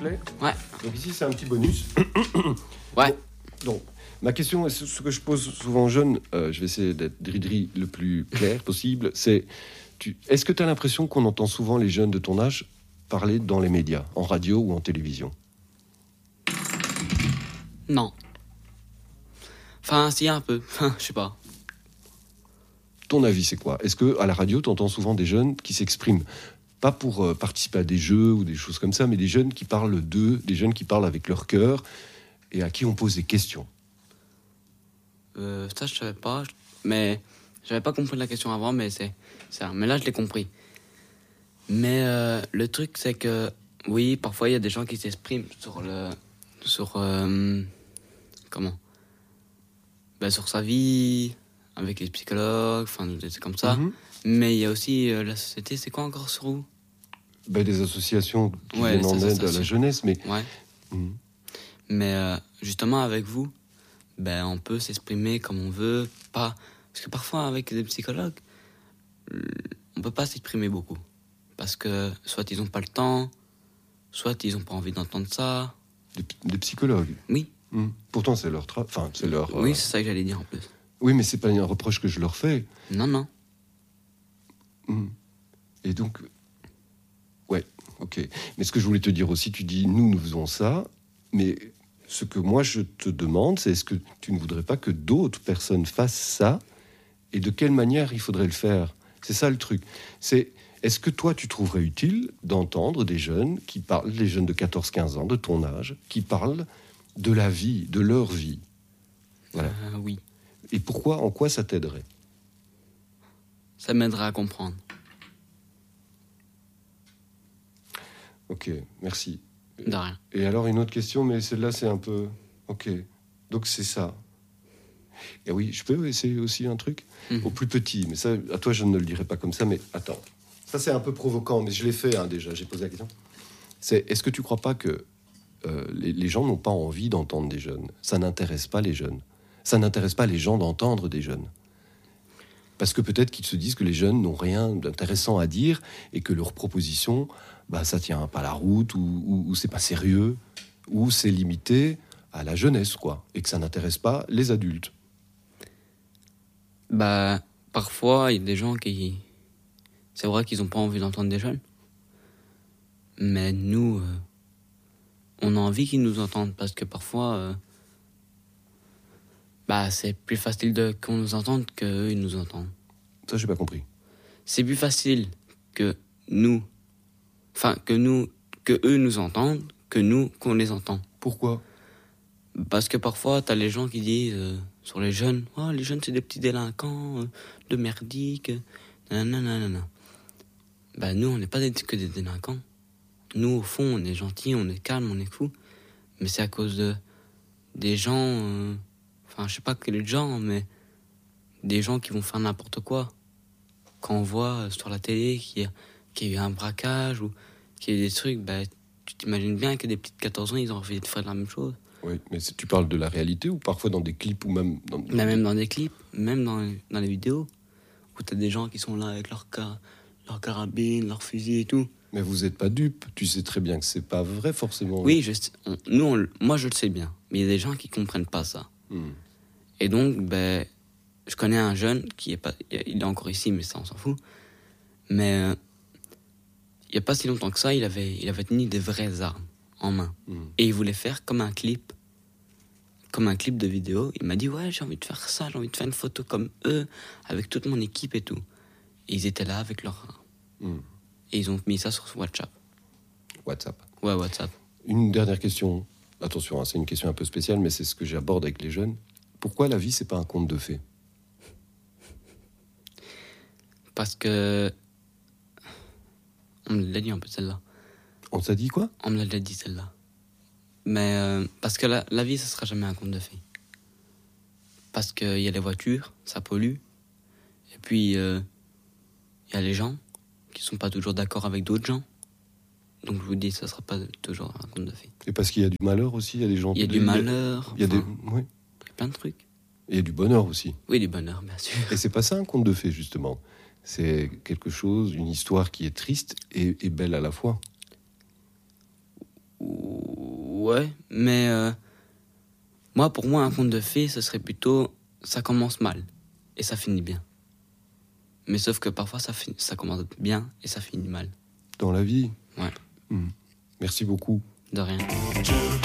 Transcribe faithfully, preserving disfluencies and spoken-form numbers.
clé. Ouais. Donc ici, c'est un petit bonus. Ouais. Bon, donc, ma question, ce que je pose souvent aux jeunes, euh, je vais essayer d'être dri-dri le plus clair possible, c'est tu, est-ce que tu as l'impression qu'on entend souvent les jeunes de ton âge parler dans les médias, en radio ou en télévision? Non. Enfin, si, un peu. Enfin, je sais pas. Ton avis, c'est quoi? Est-ce que à la radio, tu entends souvent des jeunes qui s'expriment, pas pour euh, participer à des jeux ou des choses comme ça, mais des jeunes qui parlent d'eux, des jeunes qui parlent avec leur cœur et à qui on pose des questions? Euh, ça, je savais pas. Mais j'avais pas compris la question avant, mais c'est ça. Mais là, je l'ai compris. Mais euh, le truc, c'est que oui, parfois, il y a des gens qui s'expriment sur le, sur euh, comment, ben, sur sa vie, avec les psychologues, enfin, des trucs comme ça. Mm-hmm. Mais il y a aussi euh, la société. C'est quoi encore sur où? Ben, des associations qui Ouais, viennent en les aide à associations. la jeunesse, mais Ouais. mm. Mais euh, justement, avec vous, ben, on peut s'exprimer comme on veut. Pas... Parce que parfois, avec des psychologues, on peut pas s'exprimer beaucoup. Parce que soit ils ont pas le temps, soit ils ont pas envie d'entendre ça. des, des psychologues. Oui. Mm. Pourtant, c'est leur travail. Enfin, c'est leur. Oui, euh, c'est ça que j'allais dire en plus. Oui, mais c'est pas un reproche que je leur fais. Non, non. Mm. Et donc, ouais, ok. Mais ce que je voulais te dire aussi, tu dis, nous, nous faisons ça, mais ce que moi, je te demande, c'est est-ce que tu ne voudrais pas que d'autres personnes fassent ça, et de quelle manière il faudrait le faire? C'est ça le truc. C'est, est-ce que toi, tu trouverais utile d'entendre des jeunes qui parlent, des jeunes de quatorze quinze ans, de ton âge, qui parlent de la vie, de leur vie? Voilà. Euh, oui. Et pourquoi, en quoi ça t'aiderait? Ça m'aidera à comprendre. Ok, merci. De rien. Et alors, une autre question, mais celle-là, c'est un peu... Ok, donc c'est ça. Et oui, je peux essayer aussi un truc Mhm. au plus petit, mais ça, à toi, je ne le dirai pas comme ça, mais attends. Ça, c'est un peu provoquant, mais je l'ai fait hein, déjà, j'ai posé la question. C'est, est-ce que tu crois pas que euh, les, les gens n'ont pas envie d'entendre des jeunes? Ça n'intéresse pas les jeunes. Ça n'intéresse pas les gens d'entendre des jeunes. Parce que peut-être qu'ils se disent que les jeunes n'ont rien d'intéressant à dire et que leurs propositions, bah, ça tient pas la route, ou, ou, ou c'est pas sérieux, ou c'est limité à la jeunesse, quoi, et que ça n'intéresse pas les adultes. Bah, parfois, il y a des gens qui... C'est vrai qu'ils ont pas envie d'entendre des jeunes. Mais nous, euh, on a envie qu'ils nous entendent parce que parfois... euh, Bah, c'est plus facile de, qu'on nous entende qu'eux, ils nous entendent. Ça, j'ai pas compris. C'est plus facile que nous, enfin, que nous, que eux nous entendent, que nous, qu'on les entend. Pourquoi? Parce que parfois, t'as les gens qui disent, euh, sur les jeunes, oh, les jeunes, c'est des petits délinquants, euh, de merdiques, nanana, nanana. Bah, nous, on n'est pas des, que des délinquants. Nous, au fond, on est gentils, on est calme, on est fou. Mais c'est à cause de, des gens, euh, enfin, je sais pas quel genre, mais des gens qui vont faire n'importe quoi. Quand on voit sur la télé qu'il y a, qu'il y a eu un braquage ou qu'il y a eu des trucs, bah, tu t'imagines bien que des petits de quatorze ans, ils ont envie de faire la même chose. Oui, mais c'est- tu parles de la réalité ou parfois dans des clips ou même dans... Mais même dans des clips, même dans, dans les vidéos, où t'as des gens qui sont là avec leur, car, leur carabine, leur fusil et tout. Mais vous êtes pas dupes, tu sais très bien que c'est pas vrai forcément. Oui, je, sais- on- nous, on le- moi je le sais bien, mais il y a des gens qui comprennent pas ça. Hmm. Et donc, ben, je connais un jeune qui est pas, il est encore ici, mais ça on s'en fout. Mais euh, il y a pas si longtemps que ça, il avait, il avait tenu des vraies armes en main Hmm. et il voulait faire comme un clip, comme un clip de vidéo. Il m'a dit ouais, j'ai envie de faire ça, j'ai envie de faire une photo comme eux, avec toute mon équipe et tout. Et ils étaient là avec leurs armes Hmm. et ils ont mis ça sur WhatsApp. WhatsApp. Ouais, WhatsApp. Une dernière question. Attention, hein, c'est une question un peu spéciale, mais c'est ce que j'aborde avec les jeunes. Pourquoi la vie, c'est pas un conte de fées? Parce que on me l'a dit un peu celle-là. On t'a dit quoi? On me l'a déjà dit celle-là. Mais euh, parce que la, la vie, ça sera jamais un conte de fées. Parce qu'il y a les voitures, ça pollue. Et puis, il euh, y a les gens qui sont pas toujours d'accord avec d'autres gens. Donc je vous dis, ça sera pas toujours un conte de fées. Et parce qu'il y a du malheur aussi, il y a des gens... Il y a du malheur, Il y a des... enfin, Oui. il y a plein de trucs. Et il y a du bonheur aussi. Oui, du bonheur, bien sûr. Et c'est pas ça un conte de fées, justement. C'est quelque chose, une histoire qui est triste et, et belle à la fois. Ouais, mais euh, moi, pour moi, un conte de fées, ce serait plutôt ça commence mal et ça finit bien. Mais sauf que parfois, ça, fin... ça commence bien et ça finit mal. Dans la vie. Ouais. Mmh. Merci beaucoup. De rien.